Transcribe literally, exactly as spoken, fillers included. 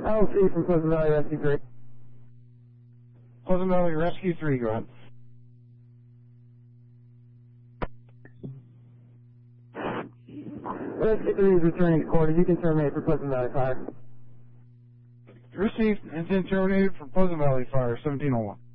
L C from Pleasant Valley Rescue three. Pleasant Valley Rescue three, go ahead. Rescue three is returning to quarters. You can terminate for Pleasant Valley Fire. Received and then terminated for Pleasant Valley Fire, seventeen oh one.